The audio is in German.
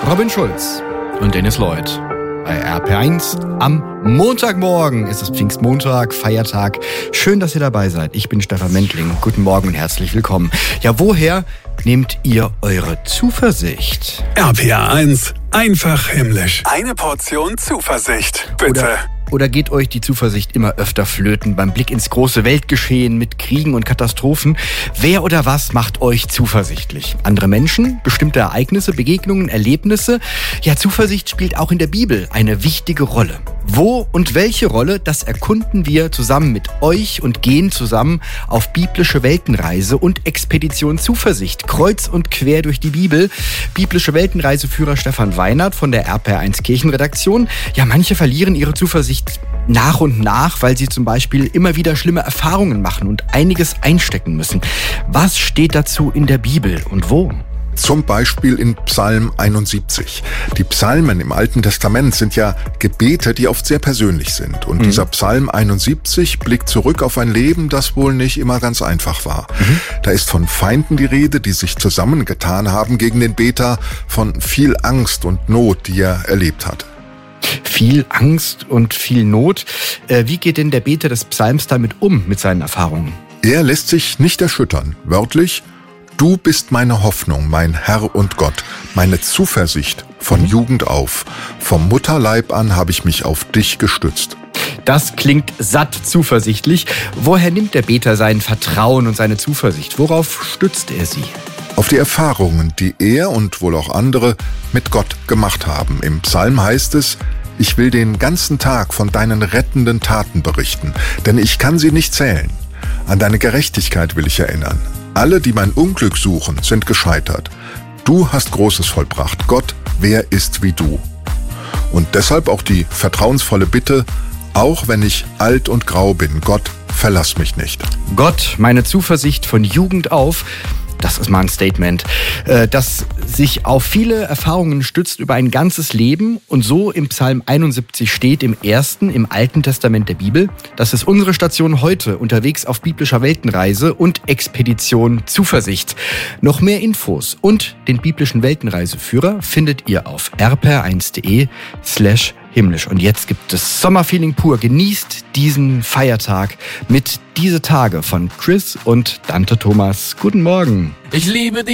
Robin Schulz und Dennis Lloyd bei RP1 am Montagmorgen. Es ist Pfingstmontag, Feiertag. Schön, dass ihr dabei seid. Ich bin Stefan Mendling. Guten Morgen und herzlich willkommen. Ja, woher nehmt ihr eure Zuversicht? RPA1, einfach himmlisch. Eine Portion Zuversicht, bitte. Oder geht euch die Zuversicht immer öfter flöten beim Blick ins große Weltgeschehen mit Kriegen und Katastrophen? Wer oder was macht euch zuversichtlich? Andere Menschen, bestimmte Ereignisse, Begegnungen, Erlebnisse? Ja, Zuversicht spielt auch in der Bibel eine wichtige Rolle. Wo und welche Rolle, das erkunden wir zusammen mit euch und gehen zusammen auf biblische Weltenreise und Expedition Zuversicht, kreuz und quer durch die Bibel. Biblische Weltenreiseführer Stefan Weinert von der RPR1 Kirchenredaktion. Ja, manche verlieren ihre Zuversicht nach und nach, weil sie zum Beispiel immer wieder schlimme Erfahrungen machen und einiges einstecken müssen. Was steht dazu in der Bibel und wo? Zum Beispiel in Psalm 71. Die Psalmen im Alten Testament sind ja Gebete, die oft sehr persönlich sind. Und dieser Psalm 71 blickt zurück auf ein Leben, das wohl nicht immer ganz einfach war. Da ist von Feinden die Rede, die sich zusammengetan haben gegen den Beter, von viel Angst und Not, die er erlebt hat. Viel Angst und viel Not. Wie geht denn der Beter des Psalms damit um, mit seinen Erfahrungen? Er lässt sich nicht erschüttern. Wörtlich: Du bist meine Hoffnung, mein Herr und Gott, meine Zuversicht von Jugend auf. Vom Mutterleib an habe ich mich auf dich gestützt. Das klingt satt zuversichtlich. Woher nimmt der Beter sein Vertrauen und seine Zuversicht? Worauf stützt er sie? Auf die Erfahrungen, die er und wohl auch andere mit Gott gemacht haben. Im Psalm heißt es: Ich will den ganzen Tag von deinen rettenden Taten berichten, denn ich kann sie nicht zählen. An deine Gerechtigkeit will ich erinnern. Alle, die mein Unglück suchen, sind gescheitert. Du hast Großes vollbracht. Gott, wer ist wie du? Und deshalb auch die vertrauensvolle Bitte: Auch wenn ich alt und grau bin, Gott, verlass mich nicht. Gott, meine Zuversicht von Jugend auf. Das ist mal ein Statement, das sich auf viele Erfahrungen stützt über ein ganzes Leben und so im Psalm 71 steht, im Alten Testament der Bibel. Das ist unsere Station heute, unterwegs auf biblischer Weltenreise und Expedition Zuversicht. Noch mehr Infos und den biblischen Weltenreiseführer findet ihr auf rpr1.de/himmlisch. Und jetzt gibt es Sommerfeeling pur. Genießt diesen Feiertag mit Diese Tage von Chris und Dante Thomas. Guten Morgen. Ich liebe dich.